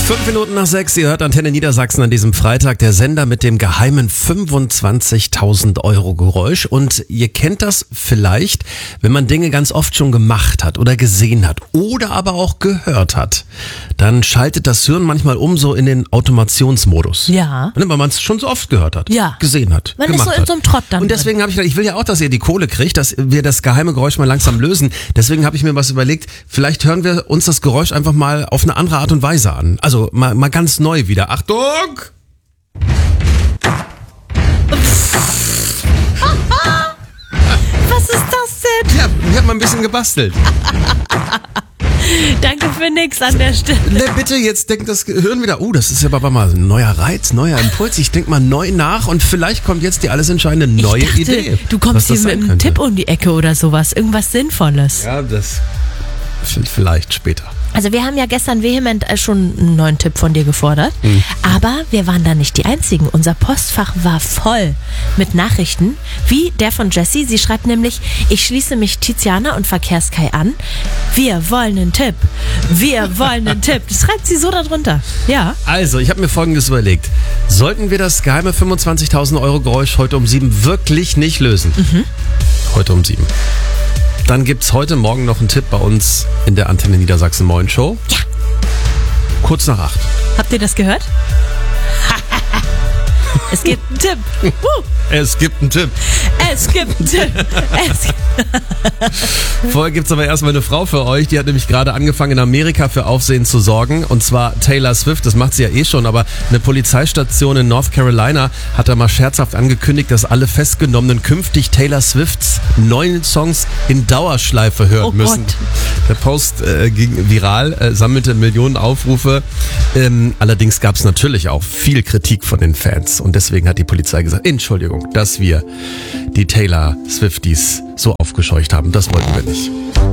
5:05, ihr hört Antenne Niedersachsen an diesem Freitag, der Sender mit dem geheimen 25.000 € Geräusch. Und ihr kennt das vielleicht, wenn man Dinge ganz oft schon gemacht hat oder gesehen hat oder aber auch gehört hat. Dann schaltet das Hirn manchmal um so in den Automationsmodus. Ja. Weil man es schon so oft gehört hat, Ja. gesehen hat, Man gemacht ist so in so einem Trott dann. Und deswegen habe ich gedacht, ich will ja auch, dass ihr die Kohle kriegt, dass wir das geheime Geräusch mal langsam lösen. Deswegen habe ich mir was überlegt, vielleicht hören wir uns das Geräusch einfach mal auf eine andere Art und Weise an. Also mal ganz neu wieder. Achtung! Was ist das denn? Ja, ich habe mal ein bisschen gebastelt. Danke für nix an der Stelle. Ne, bitte, jetzt denkt das Gehirn wieder, das ist ja aber mal ein neuer Reiz, neuer Impuls. Ich denk mal neu nach und vielleicht kommt jetzt die alles entscheidende neue Ich dachte, Idee. du kommst was hier das mit sein einem könnte. Tipp um die Ecke oder sowas. Irgendwas Sinnvolles. Ja, das vielleicht später. Also wir haben ja gestern vehement schon einen neuen Tipp von dir gefordert, aber wir waren da nicht die Einzigen. Unser Postfach war voll mit Nachrichten, wie der von Jessie. Sie schreibt nämlich, ich schließe mich Tiziana und Verkehrskai an. Wir wollen einen Tipp. Wir wollen einen Tipp. Das schreibt sie so darunter. Ja. Also, ich habe mir Folgendes überlegt. Sollten wir das geheime 25.000 € Geräusch heute um 7 wirklich nicht lösen? Heute um 7. Dann gibt's heute Morgen noch einen Tipp bei uns in der Antenne Niedersachsen Moin Show. Ja. Kurz nach 8. Habt ihr das gehört? Es gibt einen Tipp. Es gibt einen Tipp. Es gibt einen Tipp. Vorher gibt's aber erstmal eine Frau für euch, die hat nämlich gerade angefangen in Amerika für Aufsehen zu sorgen, und zwar Taylor Swift. Das macht sie ja eh schon, aber eine Polizeistation in North Carolina hat da mal scherzhaft angekündigt, dass alle Festgenommenen künftig Taylor Swifts neuen Songs in Dauerschleife hören Oh müssen. Gott. Der Post ging viral, sammelte Millionen Aufrufe. Allerdings gab's natürlich auch viel Kritik von den Fans, und deswegen hat die Polizei gesagt, Entschuldigung, dass wir die Taylor Swifties so aufgescheucht haben. Das wollten wir nicht.